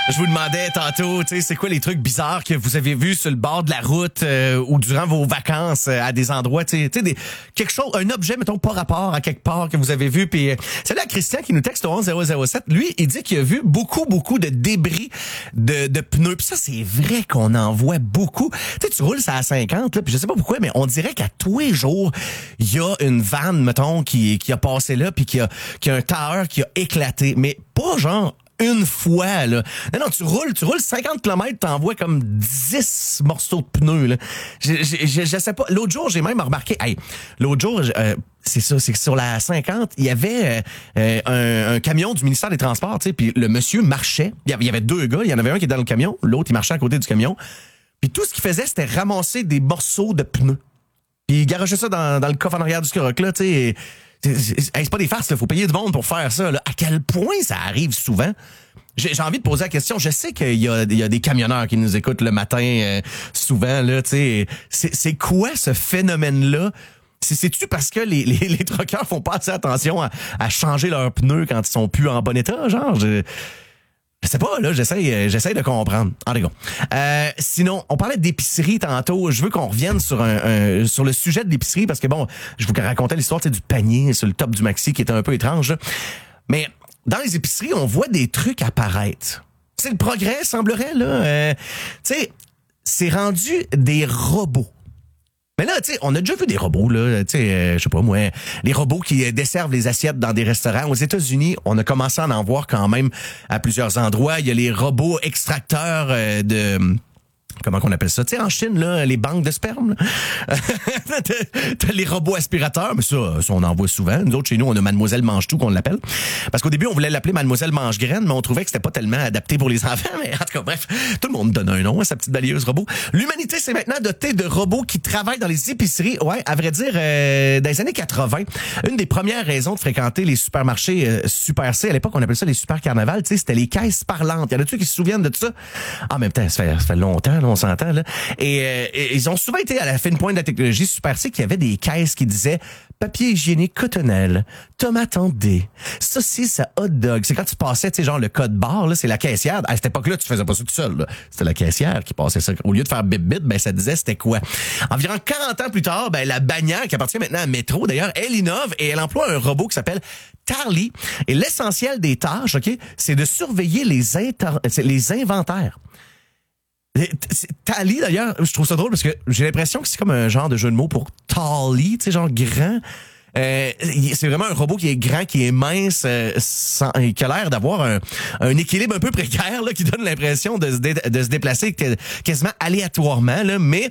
Je vous demandais tantôt, tu sais, c'est quoi les trucs bizarres que vous avez vus sur le bord de la route ou durant vos vacances à des endroits, tu sais, quelque chose, un objet, mettons, pas rapport à quelque part que vous avez vu. Puis c'est là Christian qui nous texte au 11007. Lui, il dit qu'il a vu beaucoup de débris de pneus. Puis ça, c'est vrai qu'on en voit beaucoup. Tu sais, tu roules ça à 50, là, puis je sais pas pourquoi, mais on dirait qu'à tous les jours, il y a une vanne, mettons, qui a passé là, puis qui a un tower qui a éclaté. Mais pas genre une fois, là. Non, tu roules 50 km, t'en vois comme 10 morceaux de pneus, là. Je sais pas. L'autre jour, j'ai même remarqué, c'est ça, c'est que sur la 50, il y avait un camion du ministère des Transports, tu sais, puis le monsieur marchait. Il y avait deux gars, il y en avait un qui était dans le camion, l'autre, il marchait à côté du camion. Puis tout ce qu'il faisait, c'était ramasser des morceaux de pneus. Puis il garochait ça dans le coffre en arrière du Scoroc, là, tu sais. C'est pas des farces, il faut payer de monde pour faire ça. Là. À quel point ça arrive souvent? J'ai envie de poser la question. Je sais qu'il y a des camionneurs qui nous écoutent le matin souvent. Là, c'est quoi ce phénomène-là? C'est-tu parce que les truckers font pas assez attention à changer leurs pneus quand ils sont plus en bon état? Genre, je sais pas, là, j'essaie de comprendre. Sinon, on parlait d'épicerie tantôt. Je veux qu'on revienne sur sur le sujet de l'épicerie parce que bon, je vous racontais l'histoire du panier sur le top du maxi qui était un peu étrange. Là. Mais dans les épiceries, on voit des trucs apparaître. C'est le progrès, semblerait, là. Tu sais, c'est rendu des robots. Mais là, tu sais, on a déjà vu des robots, là, tu sais, je sais pas moi, les robots qui desservent les assiettes dans des restaurants. Aux États-Unis, on a commencé à en voir quand même à plusieurs endroits. Il y a les robots extracteurs de... Comment qu'on appelle ça? Tu sais, en Chine, là, les banques de sperme. T'as les robots aspirateurs, mais ça, on en voit souvent. Nous autres, chez nous, on a Mademoiselle Mange-Tout qu'on l'appelle. Parce qu'au début, on voulait l'appeler Mademoiselle Mange-Graine, mais on trouvait que c'était pas tellement adapté pour les enfants. Mais en tout cas, bref, tout le monde donne un nom à sa petite balayeuse robot. L'humanité s'est maintenant dotée de robots qui travaillent dans les épiceries. Ouais, à vrai dire, dans les années 80, une des premières raisons de fréquenter les supermarchés Super C, à l'époque, on appelait ça les super carnavals, tu sais, c'était les caisses parlantes. Y en a-tu qui se souviennent de ça? En même temps, ça fait longtemps, là, on s'entend, là. Et ils ont souvent été à la fine pointe de la technologie. Super C, qu'il y avait des caisses qui disaient papier hygiénique Cottonelle, tomate en dés, saucisse à hot dog. C'est quand tu passais, tu sais, genre le code barre, là, c'est la caissière. À cette époque-là, tu faisais pas ça tout seul, là. C'était la caissière qui passait ça. Au lieu de faire bip bip, ben, ça disait c'était quoi. Environ 40 ans plus tard, ben, la bannière qui appartient maintenant à Métro, d'ailleurs, elle innove et elle emploie un robot qui s'appelle Tally. Et l'essentiel des tâches, OK, c'est de surveiller les inventaires. Tally, d'ailleurs, je trouve ça drôle parce que j'ai l'impression que c'est comme un genre de jeu de mots pour Tally, tu sais, genre grand. C'est vraiment un robot qui est grand, qui est mince, qui a l'air d'avoir un équilibre un peu précaire, là, qui donne l'impression de se déplacer quasiment aléatoirement, là, mais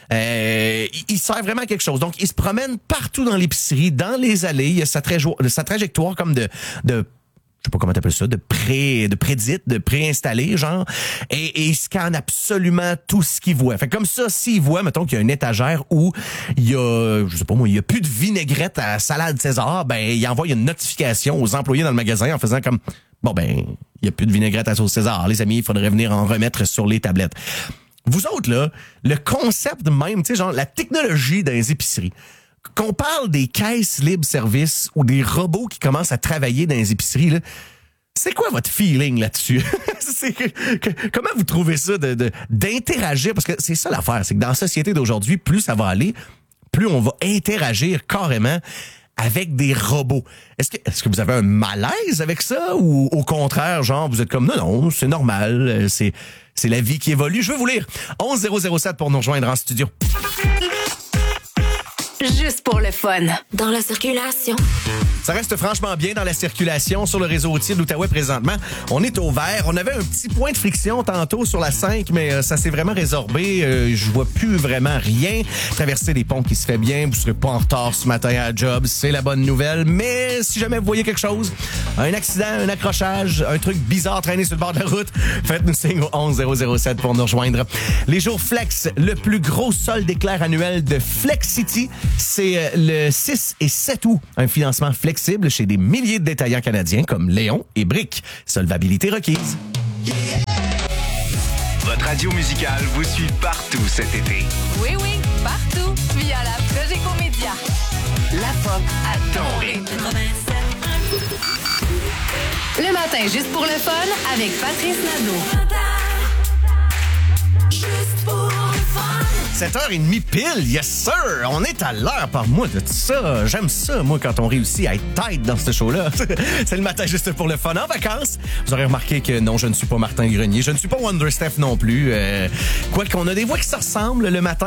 il sert vraiment à quelque chose. Donc, il se promène partout dans l'épicerie, dans les allées. Il a sa trajectoire comme de je sais pas comment t'appelles ça, de préinstallé, genre, et il scanne absolument tout ce qu'il voit. Fait comme ça, s'il voit, mettons qu'il y a une étagère où il y a, je sais pas moi, il y a plus de vinaigrette à salade César, ben, il envoie une notification aux employés dans le magasin en faisant comme, bon ben, il y a plus de vinaigrette à sauce César, les amis, il faudrait venir en remettre sur les tablettes. Vous autres, là, le concept même, tu sais, genre, la technologie dans les épiceries, qu'on parle des caisses libre-service ou des robots qui commencent à travailler dans les épiceries, là, c'est quoi votre feeling là-dessus? Comment vous trouvez ça d'interagir? Parce que c'est ça l'affaire, c'est que dans la société d'aujourd'hui, plus ça va aller, plus on va interagir carrément avec des robots. Est-ce que vous avez un malaise avec ça ou au contraire, genre, vous êtes comme non, c'est normal, c'est la vie qui évolue. Je veux vous lire 11007 pour nous rejoindre en studio. Juste pour le fun. Dans la circulation. Ça reste franchement bien dans la circulation sur le réseau routier de l'Outaouais présentement. On est au vert. On avait un petit point de friction tantôt sur la 5, mais ça s'est vraiment résorbé. Je vois plus vraiment rien. Traverser des ponts qui se fait bien. Vous serez pas en retard ce matin à la job. C'est la bonne nouvelle. Mais si jamais vous voyez quelque chose, un accident, un accrochage, un truc bizarre traîné sur le bord de la route, faites-nous signe au 11007 pour nous rejoindre. Les jours flex, le plus gros solde d'éclair annuel de Flex City, c'est le 6 et 7 août. Un financement flexible chez des milliers de détaillants canadiens comme Léon et Brick. Solvabilité requise. Votre radio musicale vous suit partout cet été. Oui, partout. Via la Cogeco Média. La pop à ton rythme. Le matin, juste pour le fun, avec Patrice Nadeau. 7h30 pile, yes sir! On est à l'heure par moi de ça. J'aime ça, moi, quand on réussit à être tight dans ce show-là. C'est le matin juste pour le fun en vacances. Vous aurez remarqué que non, je ne suis pas Martin Grenier. Je ne suis pas Wonder Steph non plus. Quoique on a des voix qui se ressemblent le matin.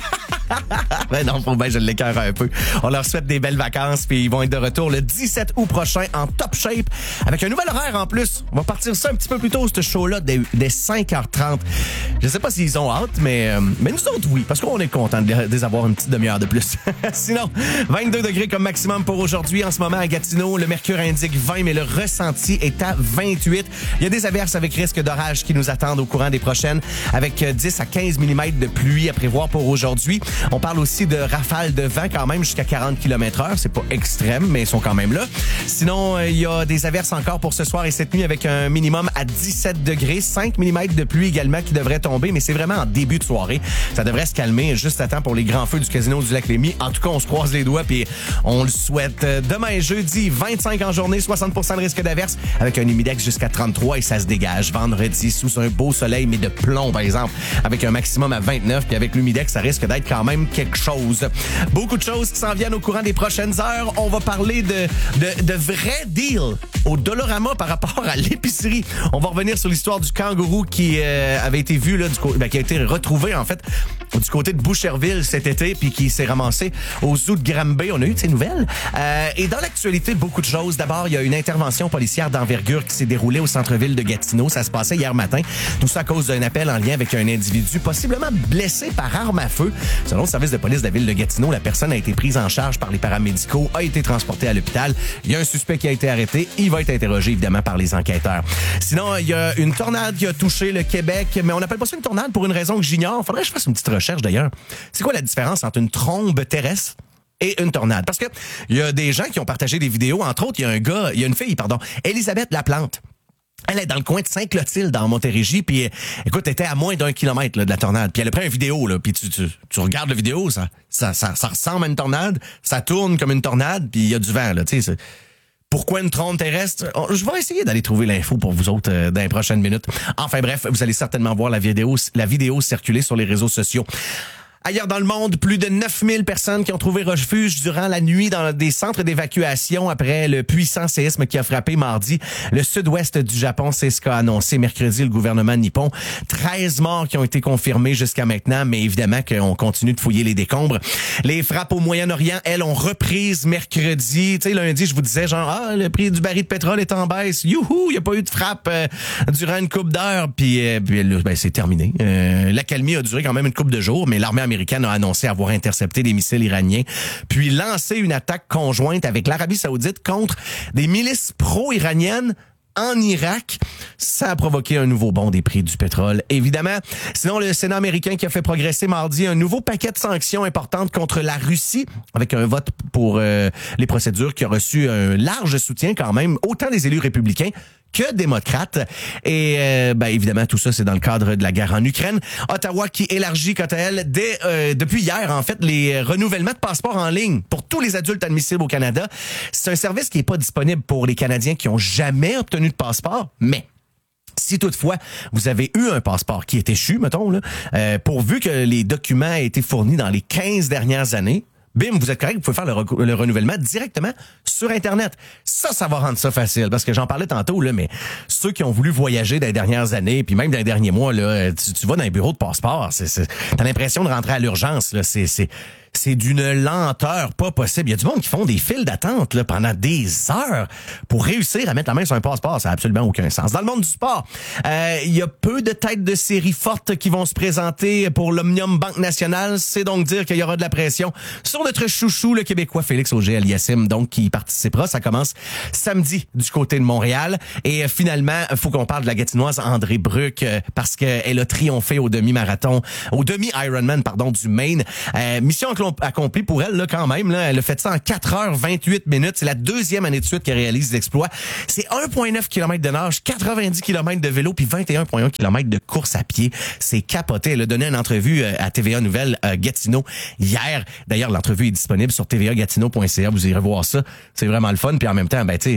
Ben non, faut bien je l'écœure un peu. On leur souhaite des belles vacances, puis ils vont être de retour le 17 août prochain en top shape, avec un nouvel horaire en plus. On va partir ça un petit peu plus tôt, ce show-là, dès 5h30. Je sais pas s'ils ont hâte, mais nous autres, oui, parce qu'on est contents de les avoir une petite demi-heure de plus. Sinon, 22 degrés comme maximum pour aujourd'hui. En ce moment, à Gatineau, le mercure indique 20, mais le ressenti est à 28. Il y a des averses avec risque d'orage qui nous attendent au courant des prochaines, avec 10 à 15 mm de pluie à prévoir pour aujourd'hui. On parle aussi de rafales de vent quand même jusqu'à 40 km/h. C'est pas extrême, mais ils sont quand même là. Sinon, il y a des averses encore pour ce soir et cette nuit avec un minimum à 17 degrés. 5 mm de pluie également qui devrait tomber, mais c'est vraiment en début de soirée. Ça devrait se calmer juste à temps pour les grands feux du Casino du Lac-Lémy. En tout cas, on se croise les doigts puis on le souhaite. Demain, jeudi, 25 en journée, 60% de risque d'averse avec un humidex jusqu'à 33 et ça se dégage. Vendredi, sous un beau soleil, mais de plomb, par exemple, avec un maximum à 29 puis avec l'humidex, ça risque d'être quand même quelque chose. Beaucoup de choses qui s'en viennent au courant des prochaines heures. On va parler de vrais deals au Dollarama par rapport à l'épicerie. On va revenir sur l'histoire du kangourou qui avait été vu là, qui a été retrouvé en fait du côté de Boucherville cet été puis qui s'est ramassé au zoo de Granby. On a eu de ces nouvelles. Et dans l'actualité, beaucoup de choses. D'abord, il y a une intervention policière d'envergure qui s'est déroulée au centre-ville de Gatineau. Ça se passait hier matin. Tout ça à cause d'un appel en lien avec un individu possiblement blessé par arme à feu. Selon le service de police de la ville de Gatineau, la personne a été prise en charge par les paramédicaux, a été transportée à l'hôpital. Il y a un suspect qui a été arrêté. Il va être interrogé, évidemment, par les enquêteurs. Sinon, il y a une tornade qui a touché le Québec, mais on n'appelle pas ça une tornade pour une raison que j'ignore. Faudrait que je fasse une petite recherche, d'ailleurs. C'est quoi la différence entre une trombe terrestre et une tornade? Parce que il y a des gens qui ont partagé des vidéos. Entre autres, il y a une fille, Elisabeth Laplante. Elle est dans le coin de Saint-Clotilde, en Montérégie, puis écoute, elle était à moins d'1 kilomètre là, de la tornade. Puis elle a pris une vidéo, là, puis tu regardes la vidéo, ça ressemble à une tornade, ça tourne comme une tornade, puis il y a du vent, là, tu sais. Pourquoi une trombe terrestre? Je vais essayer d'aller trouver l'info pour vous autres dans les prochaines minutes. Enfin bref, vous allez certainement voir la vidéo circuler sur les réseaux sociaux. Ailleurs dans le monde, plus de 9000 personnes qui ont trouvé refuge durant la nuit dans des centres d'évacuation après le puissant séisme qui a frappé mardi le sud-ouest du Japon. C'est ce qu'a annoncé mercredi le gouvernement nippon. 13 morts qui ont été confirmés jusqu'à maintenant, mais évidemment qu'on continue de fouiller les décombres. Les frappes au Moyen-Orient, elles, ont reprise mercredi. Tu sais, lundi, je vous disais le prix du baril de pétrole est en baisse. Youhou, il n'y a pas eu de frappe durant une couple d'heures. Puis c'est terminé. L'accalmie a duré quand même une couple de jours, mais l'armée américaine a annoncé avoir intercepté des missiles iraniens, puis lancé une attaque conjointe avec l'Arabie saoudite contre des milices pro-iraniennes en Irak. Ça a provoqué un nouveau bond des prix du pétrole, évidemment. Sinon, le Sénat américain qui a fait progresser mardi un nouveau paquet de sanctions importantes contre la Russie, avec un vote pour les procédures qui a reçu un large soutien quand même, autant des élus républicains que démocrates. Et évidemment, tout ça, c'est dans le cadre de la guerre en Ukraine. Ottawa qui élargit, quant à elle, depuis hier, en fait, les renouvellements de passeports en ligne pour tous les adultes admissibles au Canada. C'est un service qui n'est pas disponible pour les Canadiens qui ont jamais obtenu de passeport, mais si toutefois vous avez eu un passeport qui est échu, mettons, là, pourvu que les documents aient été fournis dans les 15 dernières années, bim, vous êtes correct, vous pouvez faire le renouvellement directement sur Internet. Ça va rendre ça facile, parce que j'en parlais tantôt, là, mais ceux qui ont voulu voyager dans les dernières années, puis même dans les derniers mois, là, tu vas dans un bureau de passeport, t'as l'impression de rentrer à l'urgence, là, c'est d'une lenteur pas possible. Il y a du monde qui font des files d'attente là, pendant des heures pour réussir à mettre la main sur un passeport. Ça n'a absolument aucun sens. Dans le monde du sport, il y a peu de têtes de série fortes qui vont se présenter pour l'Omnium Banque Nationale. C'est donc dire qu'il y aura de la pression sur notre chouchou, le Québécois Félix Auger-Aliassime, donc qui participera. Ça commence samedi du côté de Montréal. Et finalement, il faut qu'on parle de la Gatinoise André Bruck parce qu'elle a triomphé au demi-marathon, au demi-Ironman, du Maine. Mission accompli pour elle, là, quand même. Là, elle a fait ça en 4h28 minutes. C'est la deuxième année de suite qu'elle réalise l'exploit. C'est 1,9 km de nage, 90 km de vélo, puis 21,1 km de course à pied. C'est capoté. Elle a donné une entrevue à TVA Nouvelle Gatineau hier. D'ailleurs, l'entrevue est disponible sur tvagatineau.ca. Vous irez voir ça. C'est vraiment le fun. Puis en même temps, tu sais,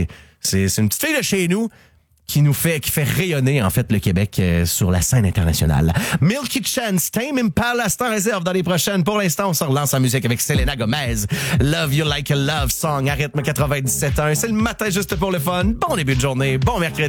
C'est une petite fille de chez nous qui fait rayonner, en fait, le Québec sur la scène internationale. Milky Chance, Tame Impala, c'est en réserve dans les prochaines. Pour l'instant, on se relance en musique avec Selena Gomez. Love You Like a Love Song, à rythme 97.1. C'est le matin juste pour le fun. Bon début de journée, bon mercredi.